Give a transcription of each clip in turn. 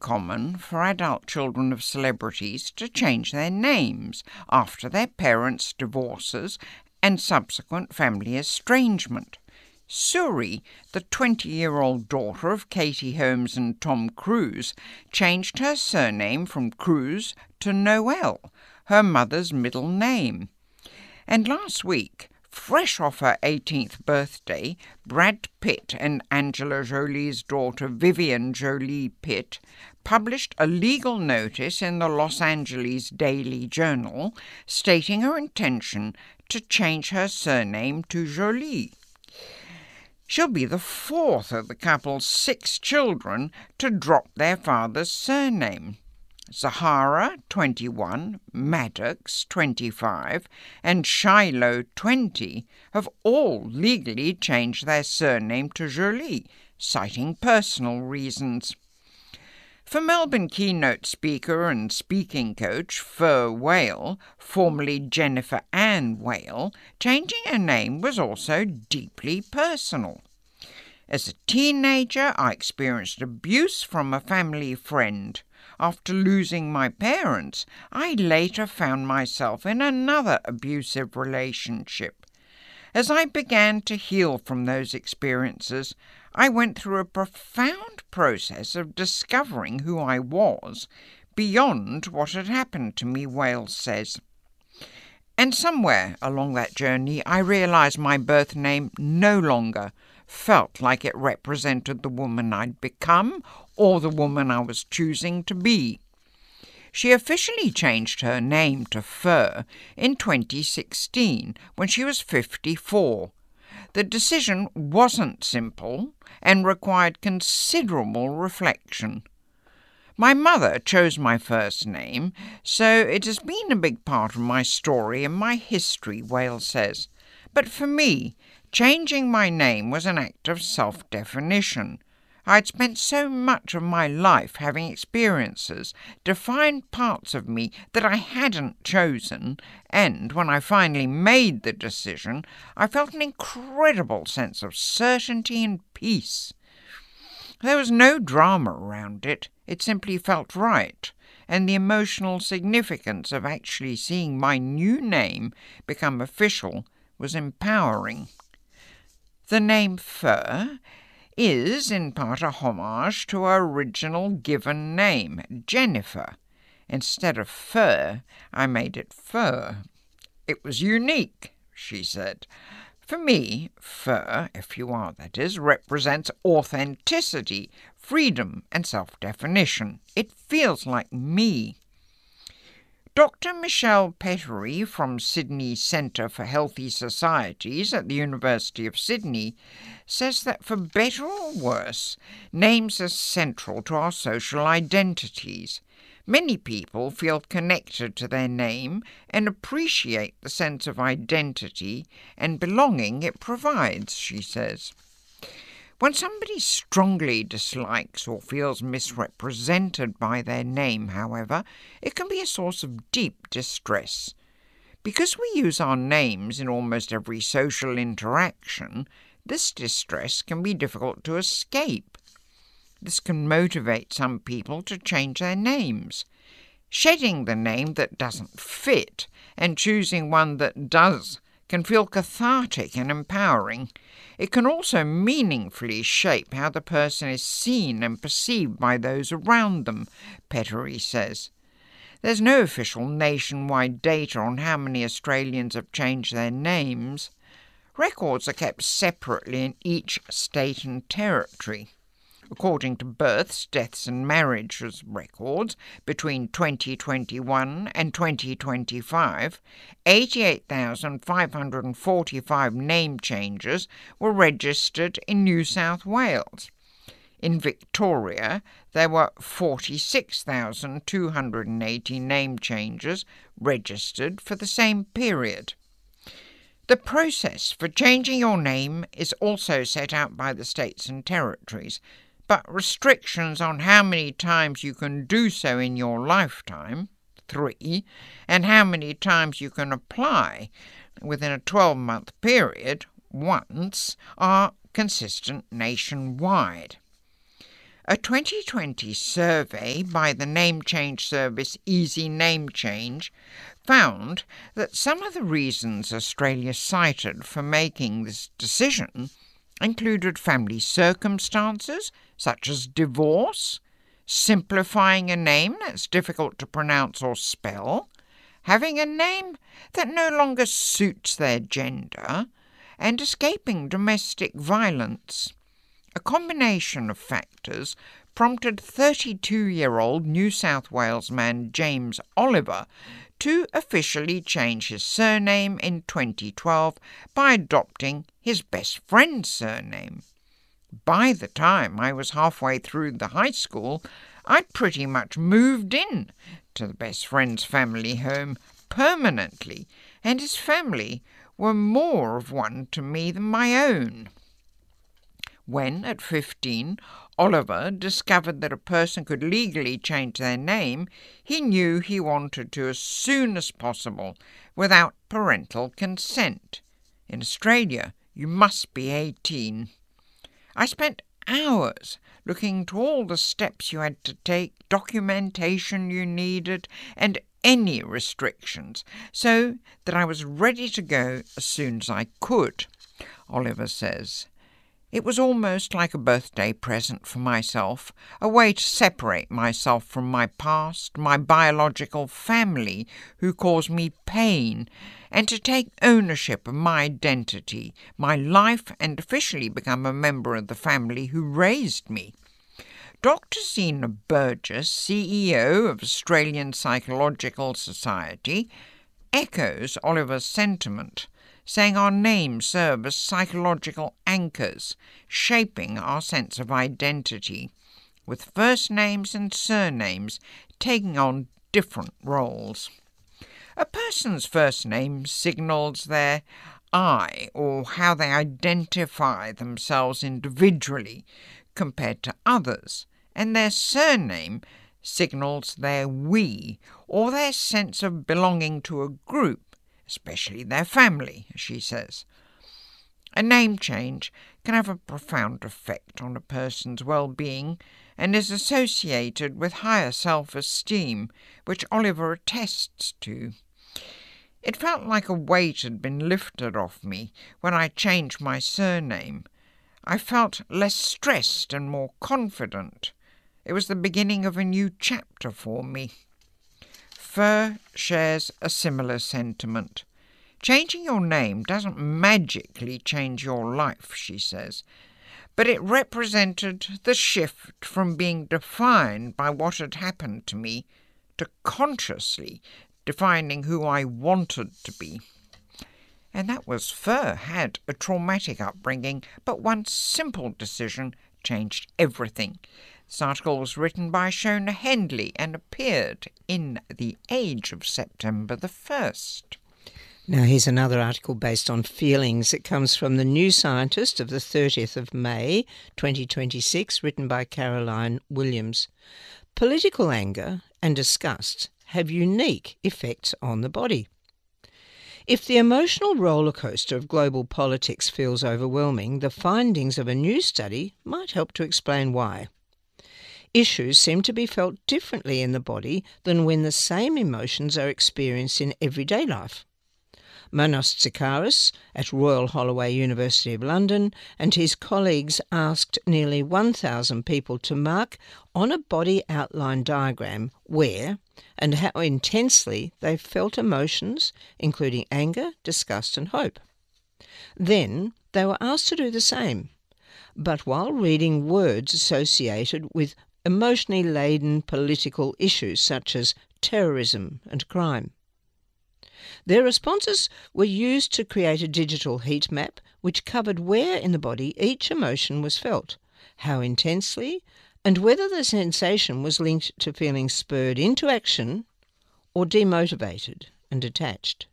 common for adult children of celebrities to change their names after their parents' divorces and subsequent family estrangement. Suri, the 20-year-old daughter of Katie Holmes and Tom Cruise, changed her surname from Cruise to Noel, her mother's middle name. And last week, fresh off her 18th birthday, Brad Pitt and Angela Jolie's daughter Vivian Jolie Pitt published a legal notice in the Los Angeles Daily Journal stating her intention to change her surname to Jolie. She'll be the fourth of the couple's 6 children to drop their father's surname. Zahara, 21, Maddox, 25, and Shiloh, 20, have all legally changed their surname to Jolie, citing personal reasons. For Melbourne keynote speaker and speaking coach Fir Whale, formerly Jennifer Ann Whale, changing her name was also deeply personal. As a teenager, I experienced abuse from a family friend. After losing my parents, I later found myself in another abusive relationship. As I began to heal from those experiences, I went through a profound process of discovering who I was beyond what had happened to me, Whale says. And somewhere along that journey, I realized my birth name no longer felt like it represented the woman I'd become or the woman I was choosing to be. She officially changed her name to Fir in 2016 when she was 54. The decision wasn't simple and required considerable reflection. My mother chose my first name, so it has been a big part of my story and my history, Whale says. But for me, changing my name was an act of self-definition. I'd spent so much of my life having experiences, defined parts of me that I hadn't chosen, and when I finally made the decision, I felt an incredible sense of certainty and peace. There was no drama around it. It simply felt right, and the emotional significance of actually seeing my new name become official was empowering. The name Fir is in part a homage to her original given name, Jennifer. Instead of Fur, I made it Fur. It was unique, she said. For me, Fur, if you are, that is, represents authenticity, freedom and self-definition. It feels like me. Dr. Michelle Pettery from Sydney Centre for Healthy Societies at the University of Sydney says that for better or worse, names are central to our social identities. Many people feel connected to their name and appreciate the sense of identity and belonging it provides, she says. When somebody strongly dislikes or feels misrepresented by their name, however, it can be a source of deep distress. Because we use our names in almost every social interaction, this distress can be difficult to escape. This can motivate some people to change their names. Shedding the name that doesn't fit and choosing one that does can feel cathartic and empowering. It can also meaningfully shape how the person is seen and perceived by those around them, Pettery says. There's no official nationwide data on how many Australians have changed their names. Records are kept separately in each state and territory. According to births, deaths and marriages records between 2021 and 2025, 88,545 name changes were registered in New South Wales. In Victoria, there were 46,280 name changes registered for the same period. The process for changing your name is also set out by the states and territories, but restrictions on how many times you can do so in your lifetime, 3, and how many times you can apply within a 12-month period, once, are consistent nationwide. A 2020 survey by the name change service Easy Name Change found that some of the reasons Australia cited for making this decision included family circumstances, such as divorce, simplifying a name that's difficult to pronounce or spell, having a name that no longer suits their gender, and escaping domestic violence. A combination of factors prompted 32-year-old New South Wales man James Oliver to officially change his surname in 2012 by adopting his best friend's surname. By the time I was halfway through the high school, I'd pretty much moved in to the best friend's family home permanently, and his family were more of one to me than my own. When, at 15, Oliver discovered that a person could legally change their name, he knew he wanted to as soon as possible, without parental consent. In Australia, you must be 18. I spent hours looking into all the steps you had to take, documentation you needed, and any restrictions, so that I was ready to go as soon as I could, Oliver says. It was almost like a birthday present for myself, a way to separate myself from my past, my biological family who caused me pain, and to take ownership of my identity, my life, and officially become a member of the family who raised me. Dr. Zena Burgess, CEO of Australian Psychological Society, echoes Oliver's sentiment, saying our names serve as psychological anchors, shaping our sense of identity, with first names and surnames taking on different roles. A person's first name signals their I, or how they identify themselves individually compared to others, and their surname signals their we, or their sense of belonging to a group, especially their family, she says. A name change can have a profound effect on a person's well-being and is associated with higher self-esteem, which Oliver attests to. It felt like a weight had been lifted off me when I changed my surname. I felt less stressed and more confident. It was the beginning of a new chapter for me. Fur shares a similar sentiment. Changing your name doesn't magically change your life, she says, but it represented the shift from being defined by what had happened to me to consciously defining who I wanted to be. And that was Fur had a traumatic upbringing, but one simple decision changed everything. This article was written by Shona Hendley and appeared in The Age of September the 1st. Now here's another article based on feelings. It comes from The New Scientist of the 30th of May 2026, written by Caroline Williams. Political anger and disgust have unique effects on the body. If the emotional roller coaster of global politics feels overwhelming, the findings of a new study might help to explain why. Issues seem to be felt differently in the body than when the same emotions are experienced in everyday life. Manos Tsikaris at Royal Holloway University of London and his colleagues asked nearly 1,000 people to mark on a body outline diagram where and how intensely they felt emotions, including anger, disgust and hope. Then they were asked to do the same, but while reading words associated with emotionally laden political issues such as terrorism and crime. Their responses were used to create a digital heat map which covered where in the body each emotion was felt, how intensely, and whether the sensation was linked to feeling spurred into action or demotivated and detached.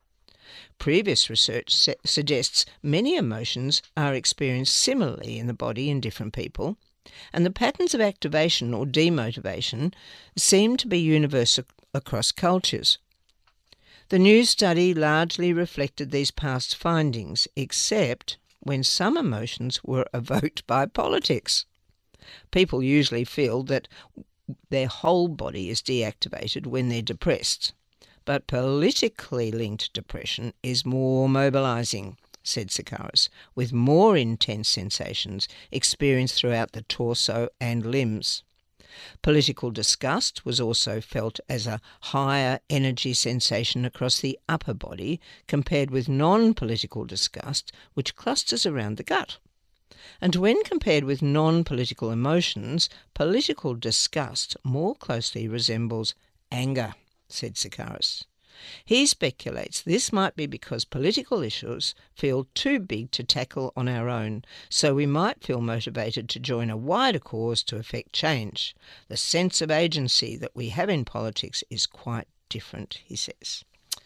Previous research suggests many emotions are experienced similarly in the body in different people, and the patterns of activation or demotivation seem to be universal across cultures. The new study largely reflected these past findings, except when some emotions were evoked by politics. People usually feel that their whole body is deactivated when they're depressed. But politically linked depression is more mobilising, said Sakaris, with more intense sensations experienced throughout the torso and limbs. Political disgust was also felt as a higher energy sensation across the upper body compared with non-political disgust, which clusters around the gut. And when compared with non-political emotions, political disgust more closely resembles anger, said Sakaris. He speculates this might be because political issues feel too big to tackle on our own, so we might feel motivated to join a wider cause to effect change. The sense of agency that we have in politics is quite different, he says.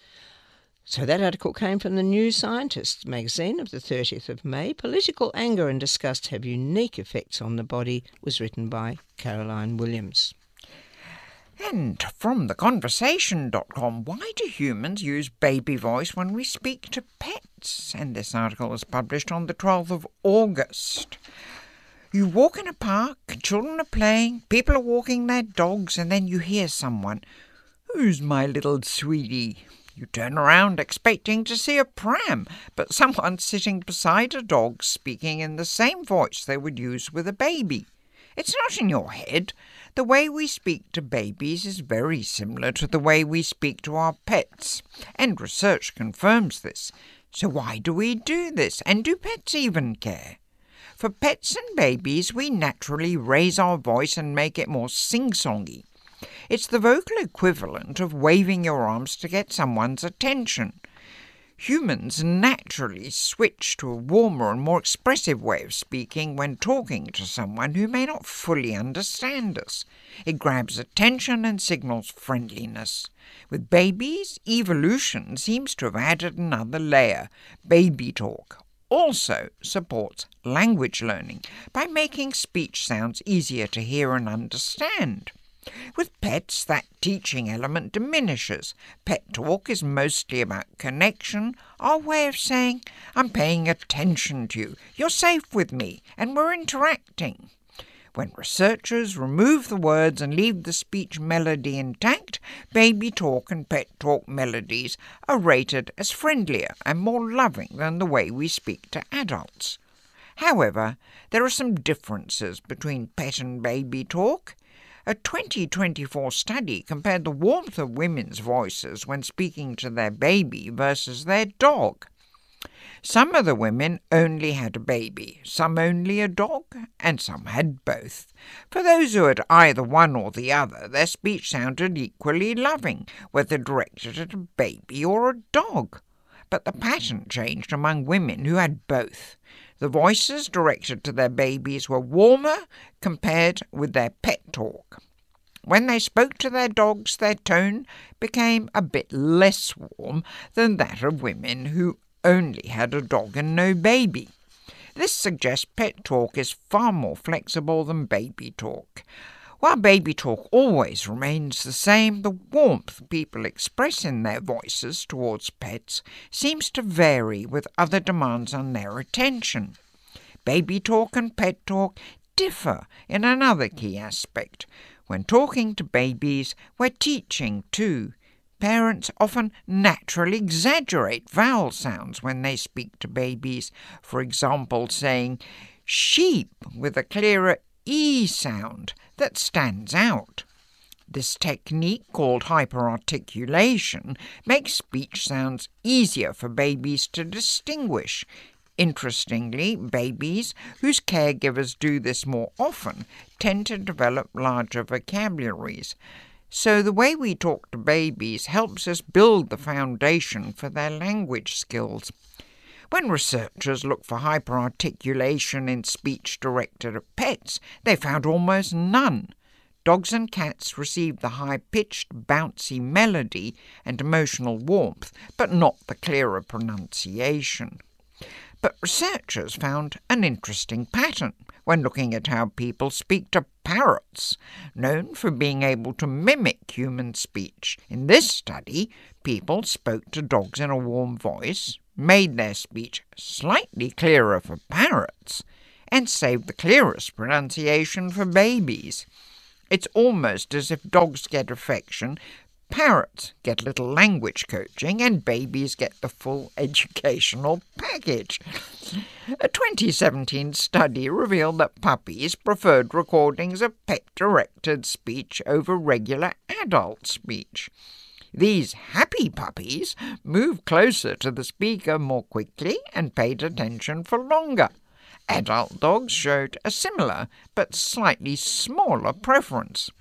So that article came from the New Scientist magazine of the 30th of May. Political anger and disgust have unique effects on the body, was written by Caroline Williams. And from theconversation.com, why do humans use baby voice when we speak to pets? And this article was published on the 12th of August. You walk in a park, children are playing, people are walking their dogs, and then you hear someone, "Who's my little sweetie?" You turn around expecting to see a pram, but someone's sitting beside a dog speaking in the same voice they would use with a baby. It's not in your head. The way we speak to babies is very similar to the way we speak to our pets, and research confirms this. So why do we do this, and do pets even care? For pets and babies, we naturally raise our voice and make it more sing-songy. It's the vocal equivalent of waving your arms to get someone's attention. Humans naturally switch to a warmer and more expressive way of speaking when talking to someone who may not fully understand us. It grabs attention and signals friendliness. With babies, evolution seems to have added another layer. Baby talk also supports language learning by making speech sounds easier to hear and understand. With pets, that teaching element diminishes. Pet talk is mostly about connection, our way of saying, "I'm paying attention to you, you're safe with me, and we're interacting." When researchers remove the words and leave the speech melody intact, baby talk and pet talk melodies are rated as friendlier and more loving than the way we speak to adults. However, there are some differences between pet and baby talk. A 2024 study compared the warmth of women's voices when speaking to their baby versus their dog. Some of the women only had a baby, some only a dog, and some had both. For those who had either one or the other, their speech sounded equally loving, whether directed at a baby or a dog. But the pattern changed among women who had both. The voices directed to their babies were warmer compared with their pet talk. When they spoke to their dogs, their tone became a bit less warm than that of women who only had a dog and no baby. This suggests pet talk is far more flexible than baby talk. While baby talk always remains the same, the warmth people express in their voices towards pets seems to vary with other demands on their attention. Baby talk and pet talk differ in another key aspect. When talking to babies, we're teaching too. Parents often naturally exaggerate vowel sounds when they speak to babies, for example saying sheep with a clearer E sound that stands out. This technique, called hyperarticulation, makes speech sounds easier for babies to distinguish. Interestingly, babies whose caregivers do this more often tend to develop larger vocabularies. So the way we talk to babies helps us build the foundation for their language skills. When researchers looked for hyperarticulation in speech directed at pets, they found almost none. Dogs and cats received the high-pitched, bouncy melody and emotional warmth, but not the clearer pronunciation. But researchers found an interesting pattern when looking at how people speak to parrots, known for being able to mimic human speech. In this study, people spoke to dogs in a warm voice, made their speech slightly clearer for parrots, and save the clearest pronunciation for babies. It's almost as if dogs get affection, parrots get little language coaching, and babies get the full educational package. A 2017 study revealed that puppies preferred recordings of pet-directed speech over regular adult speech. These happy puppies moved closer to the speaker more quickly and paid attention for longer. Adult dogs showed a similar but slightly smaller preference.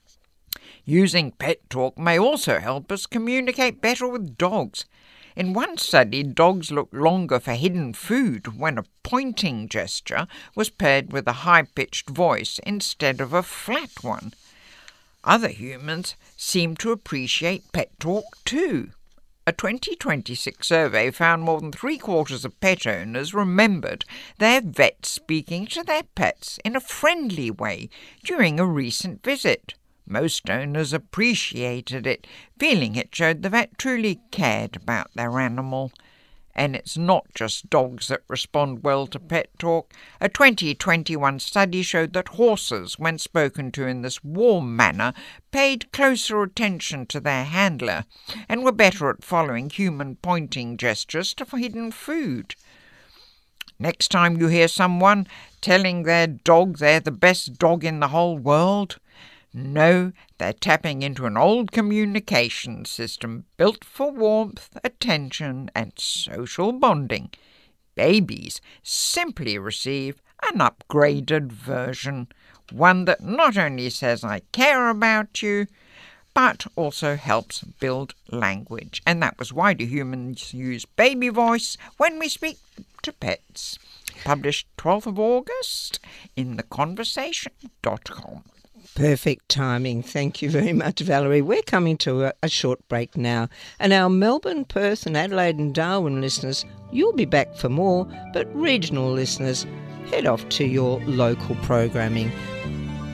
Using pet talk may also help us communicate better with dogs. In one study, dogs looked longer for hidden food when a pointing gesture was paired with a high-pitched voice instead of a flat one. Other humans seem to appreciate pet talk too. A 2026 survey found more than 3/4 of pet owners remembered their vet speaking to their pets in a friendly way during a recent visit. Most owners appreciated it, feeling it showed the vet truly cared about their animal. And it's not just dogs that respond well to pet talk. A 2021 study showed that horses, when spoken to in this warm manner, paid closer attention to their handler and were better at following human pointing gestures to hidden food. Next time you hear someone telling their dog they're the best dog in the whole world, no, they're tapping into an old communication system built for warmth, attention, and social bonding. Babies simply receive an upgraded version, one that not only says I care about you, but also helps build language. And that was Why Do Humans Use Baby Voice When We Speak to Pets? Published 12th of August in theconversation.com. Perfect timing. Thank you very much, Valerie. We're coming to a short break now. And our Melbourne, Perth and Adelaide and Darwin listeners, you'll be back for more, but regional listeners, head off to your local programming.